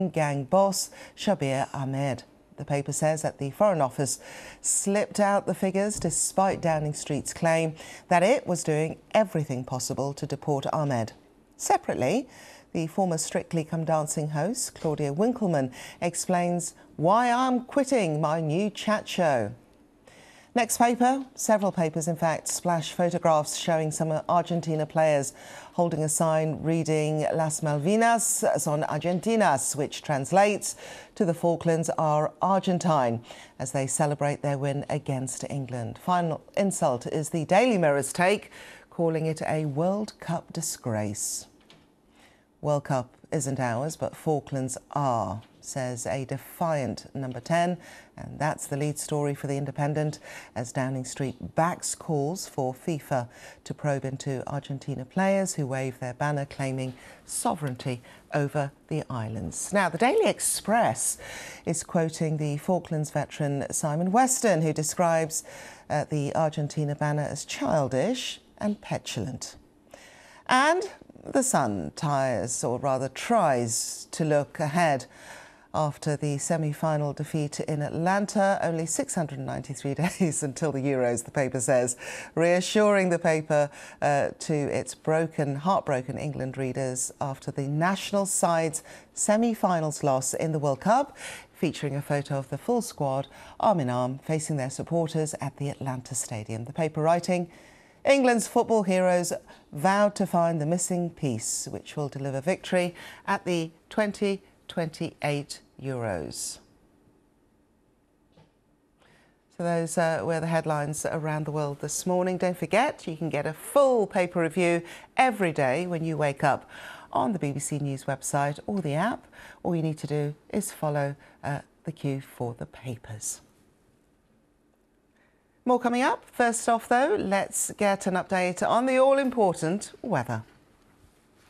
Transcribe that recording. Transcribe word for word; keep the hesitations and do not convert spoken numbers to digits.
gang boss Shabir Ahmed. The paper says that the Foreign Office slipped out the figures despite Downing Street's claim that it was doing everything possible to deport Ahmed. Separately, the former Strictly Come Dancing host, Claudia Winkleman, explains why I'm quitting my new chat show. Next paper, several papers in fact, splash photographs showing some Argentina players holding a sign reading Las Malvinas son Argentinas, which translates to the Falklands are Argentine, as they celebrate their win against England. Final insult is the Daily Mirror's take, calling it a World Cup disgrace. World Cup isn't ours, but Falklands are, says a defiant number ten. And that's the lead story for The Independent, as Downing Street backs calls for FIFA to probe into Argentina players who wave their banner claiming sovereignty over the islands. Now, the Daily Express is quoting the Falklands veteran Simon Weston, who describes uh, the Argentina banner as childish and petulant. And The Sun tires, or rather tries, to look ahead after the semi-final defeat in Atlanta, only six hundred ninety-three days until the Euros, the paper says, reassuring the paper uh, to its broken, heartbroken England readers after the national side's semi-finals loss in the World Cup, featuring a photo of the full squad, arm in arm, facing their supporters at the Atlanta Stadium. The paper writing, England's football heroes vowed to find the missing piece, which will deliver victory at the twenty twenty-eight Euros. So those uh, were the headlines around the world this morning. Don't forget, you can get a full paper review every day when you wake up on the B B C News website or the app. All you need to do is follow uh, the queue for the papers. More coming up. First off, though, let's get an update on the all-important weather.